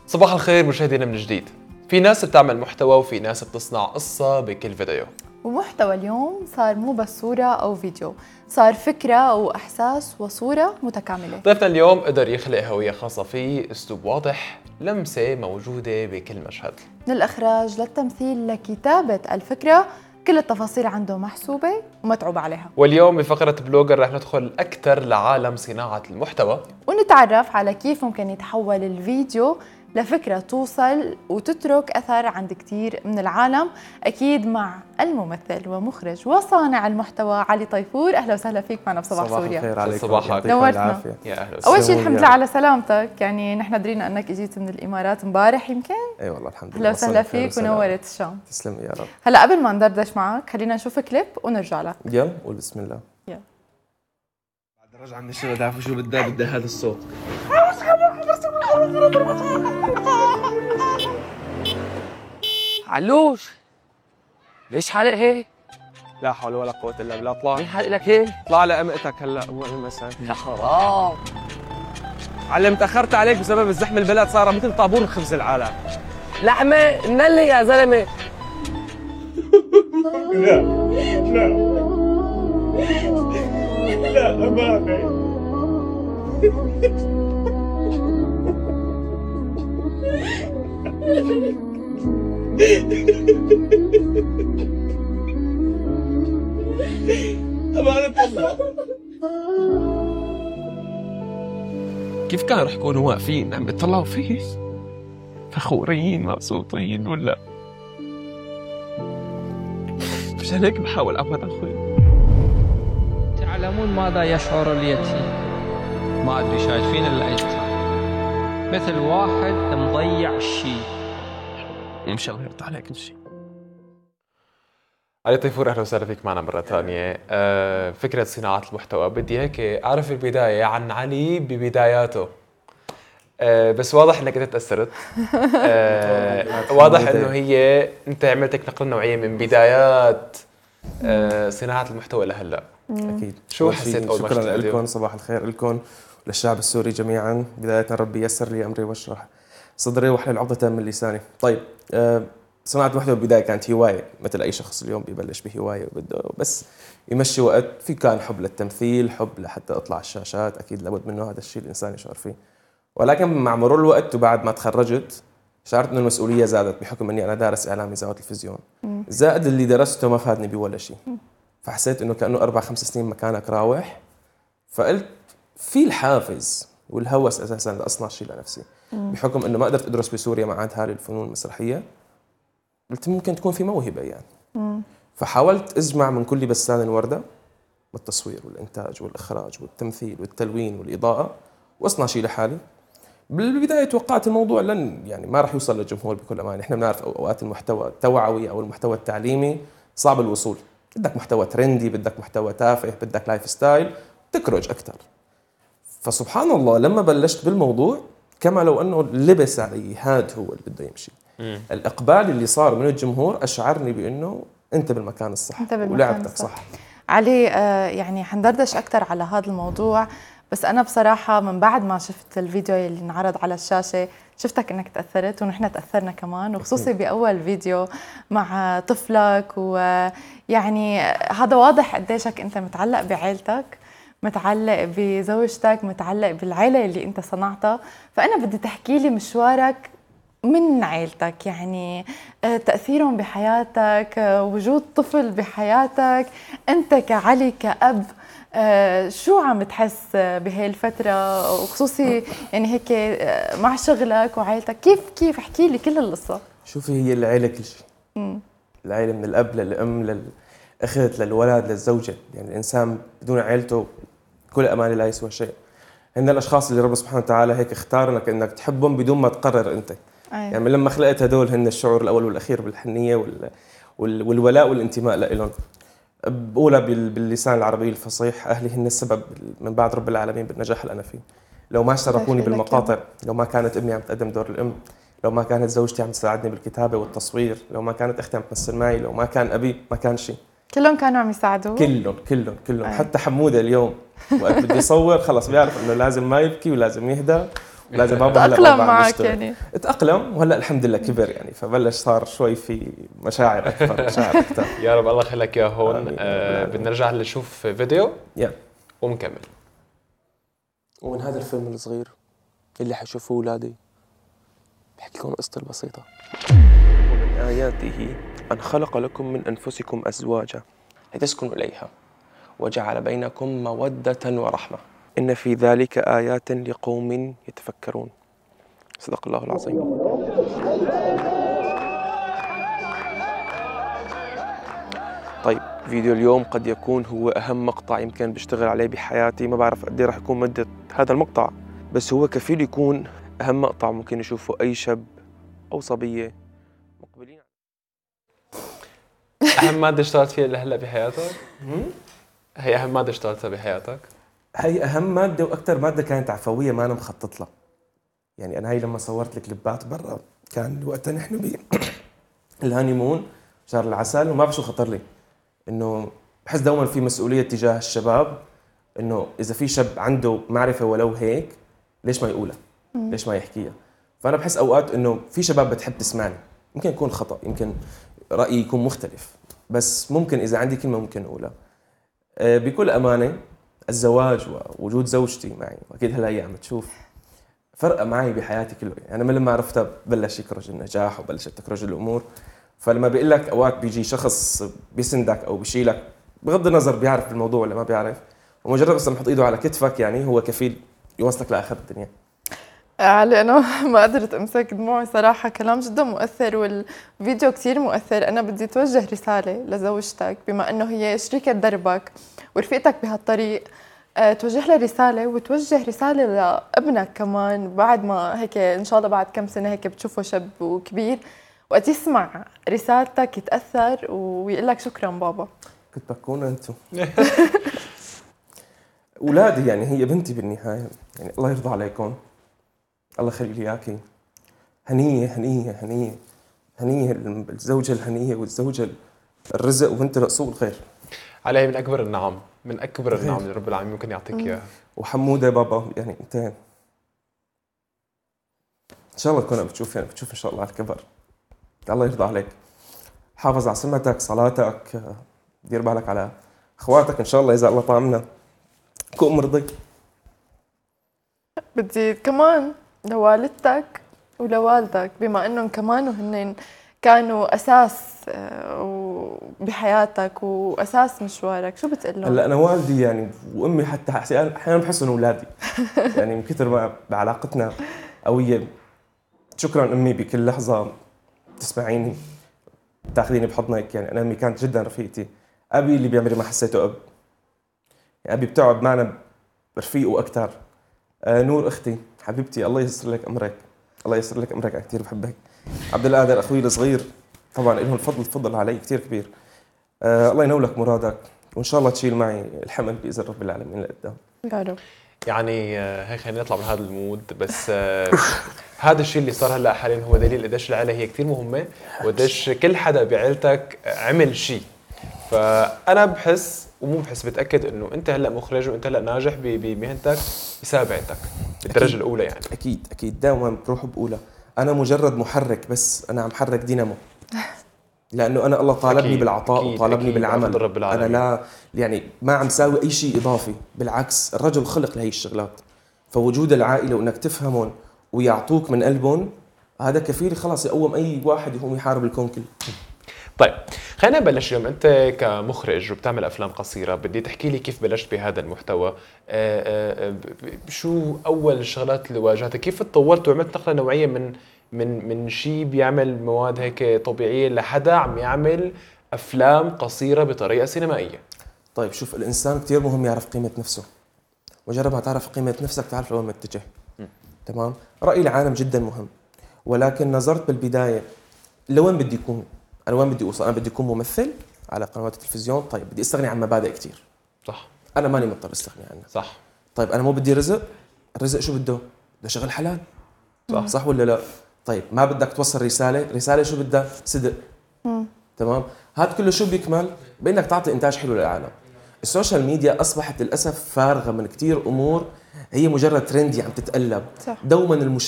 صباح الخير مشاهدينا من جديد. في ناس بتعمل محتوى وفي ناس بتصنع قصة بكل فيديو. ومحتوى اليوم صار مو بس صورة أو فيديو، صار فكرة وإحساس وصورة متكاملة. ضيفنا اليوم قدر يخلق هوية خاصة فيه، أسلوب واضح، لمسة موجودة بكل مشهد. من الإخراج للتمثيل لكتابة الفكرة، كل التفاصيل عنده محسوبة ومتعوب عليها. واليوم بفقرة بلوجر رح ندخل أكثر لعالم صناعة المحتوى، ونتعرف على كيف ممكن يتحول الفيديو لفكرة توصل وتترك أثر عند كتير من العالم، أكيد مع الممثل ومخرج وصانع المحتوى علي طيفور. أهلا وسهلا فيك معنا بصباح سوريا. صباح الخير عليكم، صباحك. نورتنا. يا أهلا وسهلا. أول شيء الحمد لله على سلامتك، يعني نحن درينا أنك إجيت من الإمارات امبارح يمكن. اي والله الحمد لله. أهلا وسهلا فيك ونورت الشام. تسلم يا رب. هلا قبل ما ندردش معك خلينا نشوف كليب ونرجع لك. يلا قول بسم الله. يلا. بعد رجعة من الشغل تعرفوا شو بدها هذا الصوت. علوش، ليش حالق هيك؟ لا حول ولا قوة الا بالله. اطلع مين حالق لك هيك؟ اطلع لأمقتك هلا اول مساء. يا حرام. علم تأخرت عليك بسبب الزحمة، البلد صار مثل طابور خبز العالم. لحمة نلي يا زلمة. لا أمامي. أمانة الله. كيف كان رح يكونوا واقفين عم بيطلعوا فيه؟ فخورين مبسوطين ولا؟ مشان هيك بحاول أفهم أخوي. تعلمون ماذا يشعر اليتيم؟ ما أدري شايفين الأجسام مثل واحد مضيع شيء. إن شاء الله يرضى عليك شيء. علي طيفور أهلا وسهلا فيك معنا مرة ثانية. فكرة صناعة المحتوى بدي هيك أعرف البداية عن علي ببداياته. بس واضح انك انت تأثرت. واضح انه هي انت عملتك نقل نوعية من بدايات صناعة المحتوى لهلا. اكيد. شو حسيت اول ما شفت شكرا الفيديو؟ لكم، صباح الخير لكم وللشعب السوري جميعا. بداية ربي يسر لي امري واشرح صدري واحلل عقدة من لساني. طيب، صناعة المحتوى بالبداية كانت هواية مثل اي شخص اليوم ببلش بهواية وبده بس يمشي وقت. في كان حب للتمثيل، حب لحتى اطلع على الشاشات، اكيد لابد منه هذا الشيء الانسان يشعر فيه. ولكن مع مرور الوقت وبعد ما تخرجت شعرت انه المسؤوليه زادت بحكم اني انا دارس اعلام اذاعه وتلفزيون، زائد اللي درسته ما فادني بولا شيء. فحسيت انه كانه 4-5 سنين مكانك راوح. فقلت في الحافز والهوس اساسا لاصنع شيء لنفسي، بحكم انه ما قدرت ادرس بسوريا معهد هاري الفنون المسرحيه. قلت ممكن تكون في موهبه يعني. فحاولت اجمع من كل بستان ورده، بالتصوير والانتاج والاخراج والتمثيل والتلوين والاضاءه، واصنع شيء لحالي. بالبداية توقعت الموضوع يعني ما راح يوصل للجمهور بكل أمانة. إحنا بنعرف أوقات المحتوى التوعوي أو المحتوى التعليمي صعب الوصول. بدك محتوى ترندي، بدك محتوى تافه، بدك لايف ستايل تكرج أكثر. فسبحان الله لما بلشت بالموضوع كما لو أنه لبس علي هاد هو اللي بده يمشي. الإقبال اللي صار من الجمهور أشعرني بأنه أنت بالمكان الصح ولعبتك صح. علي، يعني حندردش أكثر على هذا الموضوع، بس أنا بصراحة من بعد ما شفت الفيديو اللي انعرض على الشاشة شفتك إنك تأثرت ونحن تأثرنا كمان، وخصوصي بأول فيديو مع طفلك. ويعني هذا واضح قديشك أنت متعلق بعائلتك، متعلق بزوجتك، متعلق بالعائلة اللي أنت صنعتها. فأنا بدي تحكي لي مشوارك من عائلتك، يعني تأثيرهم بحياتك، وجود طفل بحياتك، أنت كعلي كأب شو عم تحس بهي الفترة، وخصوصي يعني هيك مع شغلك وعائلتك؟ كيف احكي لي كل القصة. شوفي، هي العيلة كل شيء. العيلة من الأب للأم للأخت للولد للزوجة. يعني الإنسان بدون عائلته كل أمانة لا يسوى شيء. هن الأشخاص اللي رب سبحانه وتعالى هيك اختار إنك تحبهم بدون ما تقرر أنت. يعني من لما خلقت هدول هن الشعور الأول والأخير بالحنية والولاء والانتماء لإلهم. بقولها باللسان العربي الفصيح، أهلي هن السبب من بعد رب العالمين بالنجاح اللي أنا فيه. لو ما شاركوني بالمقاطع، لو ما كانت أمي عم تقدم دور الأم، لو ما كانت زوجتي عم تساعدني بالكتابة والتصوير، لو ما كانت أختي عم تمثل معي، لو ما كان أبي ما كان شيء. كلهم كانوا عم يساعدوه؟ كلهم. حتى حمودة اليوم وقت بده يصور خلص بيعرف إنه لازم ما يبكي ولازم يهدى لازم بابا هلا تأقلم بابا عم معك يشتغل. يعني. تأقلم وهلا الحمد لله كبر يعني، فبلش صار شوي في مشاعر اكثر، مشاعر اكثر. يا رب الله يخليك اياه هون. آمين يا رب العالمين. بدنا نرجع نشوف فيديو يا ونكمل. ومن هذا الفيلم الصغير اللي حيشوفوه اولادي بحكي لكم قصتي البسيطة. ومن آياته أن خلق لكم من أنفسكم أزواجا لتسكنوا إليها وجعل بينكم مودة ورحمة إن في ذلك آيات لقوم يتفكرون. صدق الله العظيم. طيب فيديو اليوم قد يكون هو أهم مقطع يمكن بشتغل عليه بحياتي، ما بعرف قد ايه راح يكون مدة هذا المقطع، بس هو كفيل يكون أهم مقطع ممكن يشوفه أي شاب أو صبية مقبلين. اهم ماده اشتغلت فيها لهلا بحياتك؟ هي اهم ماده اشتغلتها بحياتك؟ هي أهم مادة وأكثر مادة كانت عفوية ما أنا مخطط لها. يعني أنا هي لما صورت الكليبات برا كان وقتها نحن بالهانيمون شهر العسل، وما بعرف شو خطر لي إنه بحس دوما في مسؤولية تجاه الشباب، إنه إذا في شاب عنده معرفة ولو هيك ليش ما يقولها؟ ليش ما يحكيها؟ فأنا بحس أوقات إنه في شباب بتحب تسمعني، يمكن يكون خطأ، يمكن رأيي يكون مختلف، بس ممكن إذا عندي كلمة ممكن أقولها. بكل أمانة الزواج ووجود زوجتي معي، وأكيد هلا هي عم تشوف، فرق معي بحياتي كله. يعني أنا من لما عرفتها بلش يكرج النجاح وبلشت تكرج الأمور. فلما بيقول لك أوقات بيجي شخص بيسندك أو بيشيلك بغض النظر بيعرف الموضوع ولا ما بيعرف، ومجرد بس نحط إيده على كتفك يعني هو كفيل يوصلك لآخر الدنيا. علي أنا ما قدرت أمسك دموعي صراحة، كلام جدا مؤثر والفيديو كتير مؤثر. أنا بدي توجه رسالة لزوجتك بما أنه هي شريكة دربك ورفيقتك بهالطريق، توجه لها رسالة وتوجه رسالة لابنك كمان، بعد ما هيك إن شاء الله بعد كم سنة هيك بتشوفه شاب وكبير، وقت يسمع رسالتك يتأثر ويقول لك شكرا بابا. كنت بكون أنتم أولادي، يعني هي بنتي بالنهاية، يعني الله يرضى عليكم، الله يخلي لي إياكي. هنية هنية هنية هنية الزوجة الهنية والزوجة الرزق، وانت رأسه الخير. علي من اكبر النعم، من اكبر النعم اللي رب العالمين ممكن يعطيك اياها. وحمودة بابا، يعني انت ان شاء الله تكون عم بتشوف، يعني بتشوف ان شاء الله على الكبر. الله يرضى عليك، حافظ على سمعتك، صلاتك، دير بالك على اخواتك ان شاء الله اذا الله طعمنا كون مرضي. بدي كمان لوالدتك ولوالدك بما انهم كمان هن كانوا اساس بحياتك واساس مشوارك، شو بتقول لهم؟ هلا انا والدي يعني وامي حتى احيانا بحس انه اولادي يعني من كثر ما بعلاقتنا قويه. شكرا امي بكل لحظه تسمعيني تاخذيني بحضنك، يعني انا امي كانت جدا رفيقتي. ابي اللي بعمري ما حسيته اب، يعني ابي بتقعد معنا برفيقه اكثر. نور اختي حبيبتي الله ييسر لك امرك، الله ييسر لك امرك، كثير بحبك. عبد القادر اخوي الصغير طبعا لهم الفضل علي كثير كبير. الله ينولك مرادك، وان شاء الله تشيل معي الحمل باذن رب العالمين لقدام. يا رب. يعني هيك خلينا نطلع من هذا المود، بس هذا الشيء اللي صار هلا حاليا هو دليل قديش العائله هي كثير مهمه، وقديش كل حدا بعائلتك عمل شيء. فانا بحس ومو بحس، بتاكد انه انت هلا مخرج وانت هلا ناجح بمهنتك بسبب عائلتك بالدرجه الاولى. يعني اكيد دائما بروح بقولها، انا مجرد محرك، بس انا عم حرك دينامو، لانه انا الله طالبني أكيد بالعطاء وطالبني بالعمل. رب العالمين. انا لا يعني ما عم ساوي اي شيء اضافي، بالعكس الرجل خلق لهي الشغلات. فوجود العائله وانك تفهمهم ويعطوك من قلبهم هذا كفيل خلاص يقوم اي واحد يقوم يحارب الكون كله. طيب خلينا نبلش اليوم. انت كمخرج وبتعمل افلام قصيره، بدي تحكي لي كيف بلشت بهذا المحتوى. شو اول الشغلات اللي واجهتك؟ كيف تطورت وعملت نقله نوعيه من شيء بيعمل مواد هيك طبيعيه لحدا عم يعمل افلام قصيره بطريقه سينمائيه؟ طيب شوف، الانسان كثير مهم يعرف قيمه نفسه، مجرد ما تعرف قيمه نفسك تعرف لوين متجه. تمام. راي العالم جدا مهم، ولكن نظرت بالبدايه لوين بدي يكون، انا وين بدي اوصل. انا بدي اكون ممثل على قنوات التلفزيون، طيب بدي استغني عن مبادئ كثير. صح. انا ماني مضطر استغني عنها. صح. طيب انا مو بدي رزق، الرزق شو بده شغل حلال. صح ولا لا؟ طيب ما بدك توصل رساله شو بدها؟ صدق. تمام. هذا كله شو بيكمل بانك تعطي انتاج حلو للعالم. السوشيال ميديا اصبحت للاسف فارغه من كتير امور، هي مجرد ترندي عم تتقلب. صح. دوما